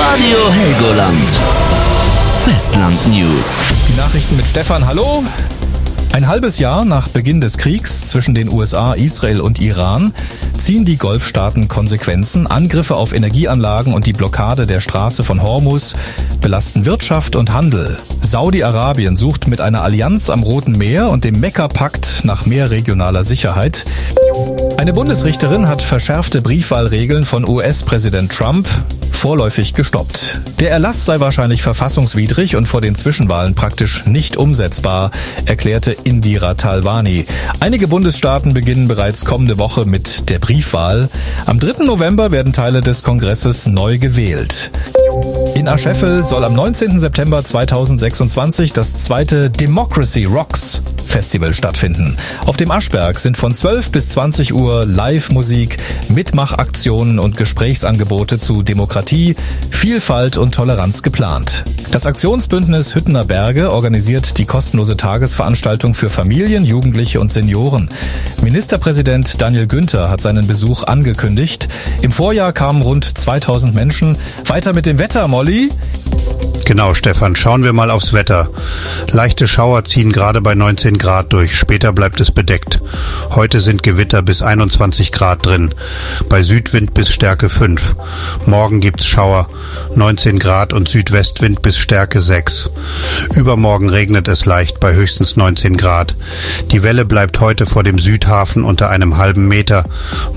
Radio Helgoland. Festland News. Die Nachrichten mit Stefan, hallo. Ein halbes Jahr nach Beginn des Kriegs zwischen den USA, Israel und Iran ziehen die Golfstaaten Konsequenzen. Angriffe auf Energieanlagen und die Blockade der Straße von Hormuz belasten Wirtschaft und Handel. Saudi-Arabien sucht mit einer Allianz am Roten Meer und dem Mekka-Pakt nach mehr regionaler Sicherheit. Eine Bundesrichterin hat verschärfte Briefwahlregeln von US-Präsident Trump vorläufig gestoppt. Der Erlass sei wahrscheinlich verfassungswidrig und vor den Zwischenwahlen praktisch nicht umsetzbar, erklärte Indira Talwani. Einige Bundesstaaten beginnen bereits kommende Woche mit der Briefwahl. Am 3. November werden Teile des Kongresses neu gewählt. In Ascheffel soll am 19. September 2026 das zweite Democracy Rocks Festival stattfinden. Auf dem Aschberg sind von 12 bis 20 Uhr Live-Musik, Mitmachaktionen und Gesprächsangebote zu Demokratie, Vielfalt und Toleranz geplant. Das Aktionsbündnis Hüttener Berge organisiert die kostenlose Tagesveranstaltung für Familien, Jugendliche und Senioren. Ministerpräsident Daniel Günther hat seinen Besuch angekündigt. Im Vorjahr kamen rund 2000 Menschen. Weiter mit dem Wetter, Molly. Genau, Stefan, schauen wir mal aufs Wetter. Leichte Schauer ziehen gerade bei 19 Grad durch, später bleibt es bedeckt. Heute sind Gewitter bis 21 Grad drin, bei Südwind bis Stärke 5. Morgen gibt's Schauer, 19 Grad und Südwestwind bis Stärke 6. Übermorgen regnet es leicht bei höchstens 19 Grad. Die Welle bleibt heute vor dem Südhafen unter einem halben Meter.